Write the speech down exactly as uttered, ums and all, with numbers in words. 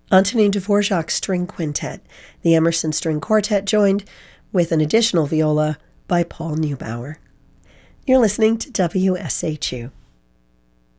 Antonin Dvorak String Quintet, the Emerson String Quartet joined with an additional viola by Paul Neubauer. You're listening to W S H U.